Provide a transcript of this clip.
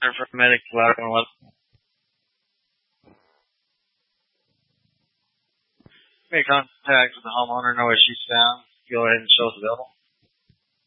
For medic louder than 11. Make contact with the homeowner, know where she's found. Go ahead and show us available.